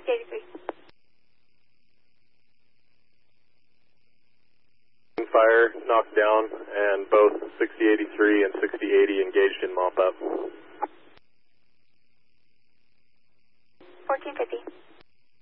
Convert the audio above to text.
6083. Fire knocked down, and both 6083 and 6080 engaged in mop up. 1450.